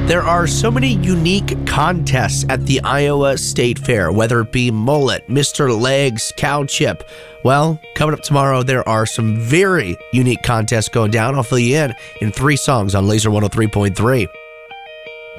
There are so many unique contests at the Iowa State Fair, whether it be mullet, Mr. Legs, cow chip. Well, coming up tomorrow, there are some very unique contests going down. I'll fill you in 3 songs on Laser 103.3.